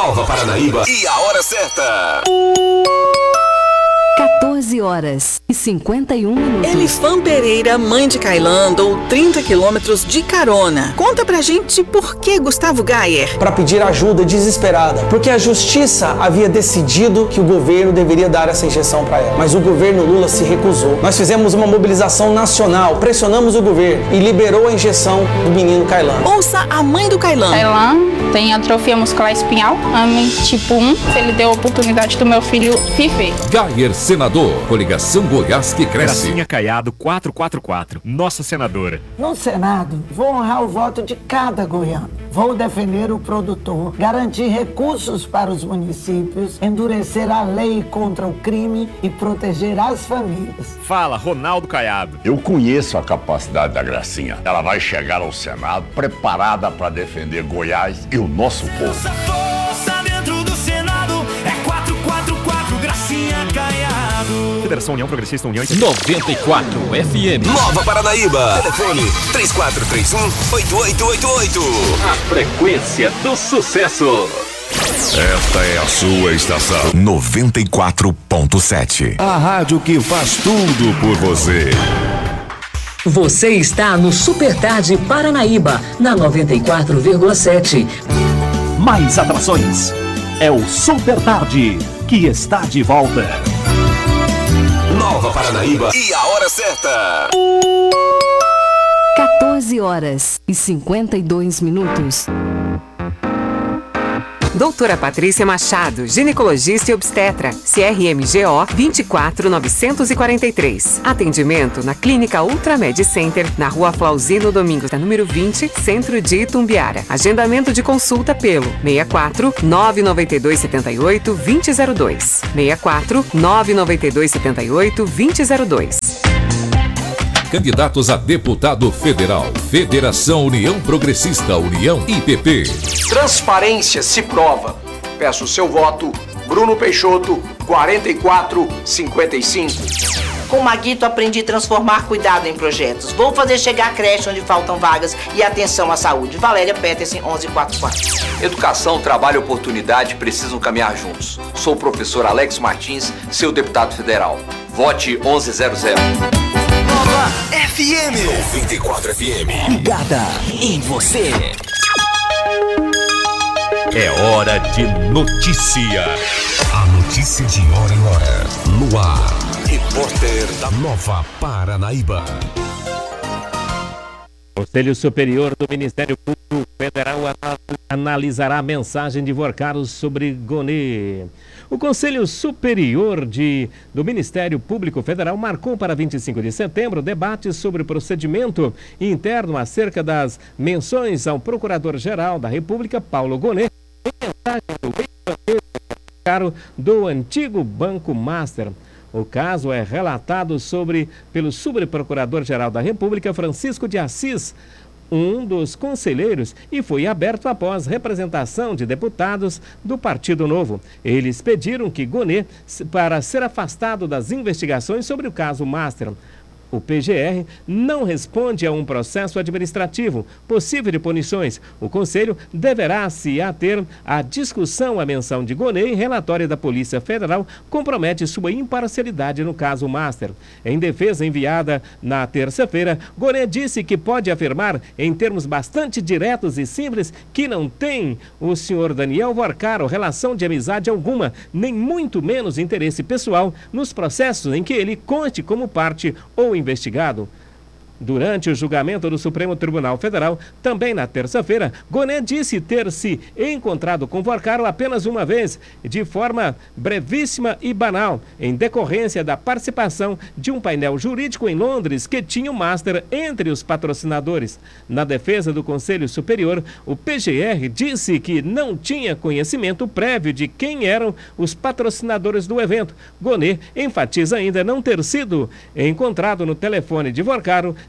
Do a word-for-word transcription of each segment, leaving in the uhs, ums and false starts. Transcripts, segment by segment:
Nova Paranaíba e a hora certa. quatorze horas e cinquenta e um minutos. Elifan Pereira, mãe de Kailan, andou trinta quilômetros de carona. Conta pra gente por que Gustavo Gayer. Para pedir ajuda desesperada, porque a justiça havia decidido que o governo deveria dar essa injeção para ela. Mas o governo Lula se recusou. Nós fizemos uma mobilização nacional, pressionamos o governo e liberou a injeção do menino Kailan. Ouça a mãe do Kailan. Kailan tem atrofia muscular espinhal, A M I tipo um. Ele deu a oportunidade do meu filho viver. Gayer, senador, coligação Goiás que cresce. Gracinha Caiado quatrocentos e quarenta e quatro, nossa senadora. No Senado, vou honrar o voto de cada goiano. Vou defender o produtor, garantir recursos para os municípios, endurecer a lei contra o crime e proteger as famílias. Fala, Ronaldo Caiado. Eu conheço a capacidade da Gracinha. Ela vai chegar ao Senado preparada para defender Goiás e o nosso povo. Nossa força dentro do Senado é quatrocentos e quarenta e quatro, Gracinha Caiado. Federação União Progressista União e noventa e quatro F M. Nova Paranaíba. Telefone três quatro três um, oito oito oito oito. A frequência do sucesso. Esta é a sua estação noventa e quatro ponto sete. A rádio que faz tudo por você. Você está no Super Tarde Paranaíba, na noventa e quatro vírgula sete. Mais atrações. É o Super Tarde, que está de volta. Nova Paranaíba e a hora certa. quatorze horas e cinquenta e dois minutos. Doutora Patrícia Machado, ginecologista e obstetra, C R M G O vinte e quatro novecentos e quarenta e três. Atendimento na Clínica Ultramed Center, na Rua Flauzino Domingos, número vinte, Centro de Itumbiara. Agendamento de consulta pelo seis quatro nove nove dois sete oito dois zero zero dois. seis quatro nove nove dois sete oito dois zero zero dois. Candidatos a deputado federal. Federação União Progressista, União I P P. Transparência se prova. Peço o seu voto. Bruno Peixoto, quarenta e quatro cinquenta e cinco. Com o Maguito aprendi a transformar cuidado em projetos. Vou fazer chegar a creche onde faltam vagas e atenção à saúde. Valéria Petersen, onze quarenta e quatro. Educação, trabalho e oportunidade precisam caminhar juntos. Sou o professor Alex Martins, seu deputado federal. Vote onze zero zero. Nova F M noventa e quatro F M. Ligada em você. É hora de notícia. A notícia de hora em hora. No ar. Repórter da Nova Paranaíba. O Conselho Superior do Ministério Público Federal analisará a mensagem de Vorcaro sobre Gonê. O Conselho Superior de, do Ministério Público Federal marcou para vinte e cinco de setembro debate sobre o procedimento interno acerca das menções ao Procurador-Geral da República, Paulo Gonê, em mensagem do ex-banqueiro do antigo Banco Master. O caso é relatado sobre, pelo Subprocurador-Geral da República, Francisco de Assis, um dos conselheiros, e foi aberto após representação de deputados do Partido Novo. Eles pediram que Gonê para ser afastado das investigações sobre o caso Master. O P G R não responde a um processo administrativo possível de punições. O Conselho deverá se ater à discussão. A menção de Gonê em relatório da Polícia Federal compromete sua imparcialidade no caso Master. Em defesa enviada na terça-feira, Gonê disse que pode afirmar, em termos bastante diretos e simples, que não tem o senhor Daniel Vorcaro relação de amizade alguma, nem muito menos interesse pessoal nos processos em que ele conste como parte ou investigado. Durante o julgamento do Supremo Tribunal Federal, também na terça-feira, Gonê disse ter se encontrado com Vorcaro apenas uma vez, de forma brevíssima e banal, em decorrência da participação de um painel jurídico em Londres que tinha o Master entre os patrocinadores. Na defesa do Conselho Superior, o P G R disse que não tinha conhecimento prévio de quem eram os patrocinadores do evento. Gonê enfatiza ainda não ter sido encontrado no telefone de Vorcaro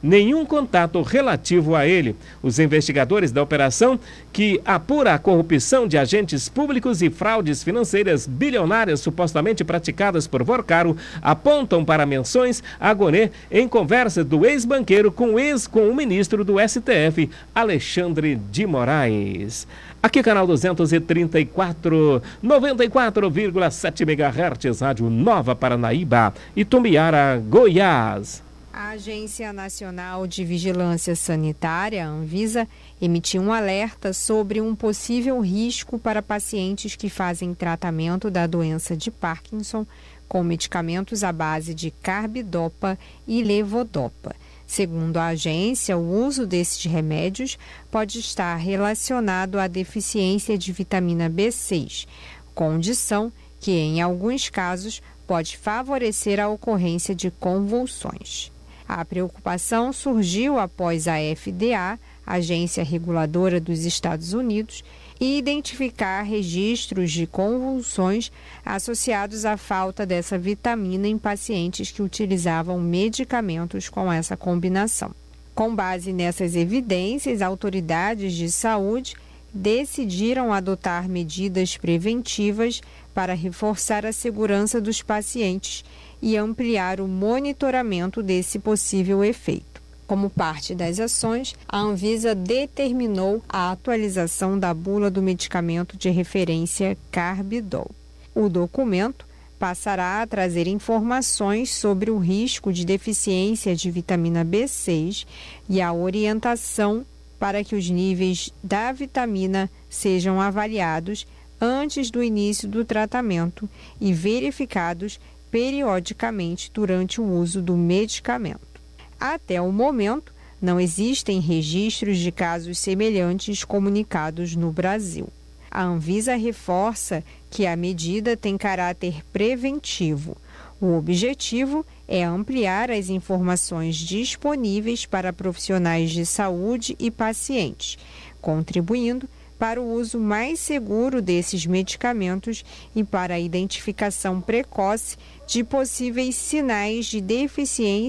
nenhum contato relativo a ele. Os investigadores da operação, que apura a corrupção de agentes públicos e fraudes financeiras bilionárias supostamente praticadas por Vorcaro, apontam para menções a Gonê em conversa do ex-banqueiro com, ex, com o ministro do S T F, Alexandre de Moraes. Aqui, canal duzentos e trinta e quatro, noventa e quatro vírgula sete megahertz, Rádio Nova Paranaíba, Itumbiara, Goiás. A Agência Nacional de Vigilância Sanitária, Anvisa, emitiu um alerta sobre um possível risco para pacientes que fazem tratamento da doença de Parkinson com medicamentos à base de carbidopa e levodopa. Segundo a agência, o uso desses remédios pode estar relacionado à deficiência de vitamina B seis, condição que, em alguns casos, pode favorecer a ocorrência de convulsões. A preocupação surgiu após a F D A, agência reguladora dos Estados Unidos, identificar registros de convulsões associados à falta dessa vitamina em pacientes que utilizavam medicamentos com essa combinação. Com base nessas evidências, autoridades de saúde decidiram adotar medidas preventivas para reforçar a segurança dos pacientes e ampliar o monitoramento desse possível efeito. Como parte das ações, a Anvisa determinou a atualização da bula do medicamento de referência Carbidol. O documento passará a trazer informações sobre o risco de deficiência de vitamina B seis e a orientação para que os níveis da vitamina sejam avaliados antes do início do tratamento e verificados periodicamente durante o uso do medicamento. Até o momento, não existem registros de casos semelhantes comunicados no Brasil. A Anvisa reforça que a medida tem caráter preventivo. O objetivo é ampliar as informações disponíveis para profissionais de saúde e pacientes, contribuindo para o uso mais seguro desses medicamentos e para a identificação precoce de possíveis sinais de deficiência